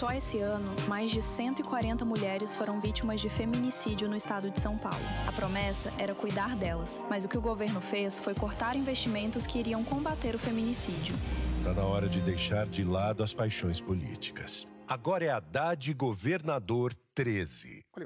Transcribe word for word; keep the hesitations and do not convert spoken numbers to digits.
Só esse ano, mais de cento e quarenta mulheres foram vítimas de feminicídio no estado de São Paulo. A promessa era cuidar delas, mas o que o governo fez foi cortar investimentos que iriam combater o feminicídio. Está na hora de deixar de lado as paixões políticas. Agora é Haddad Governador treze.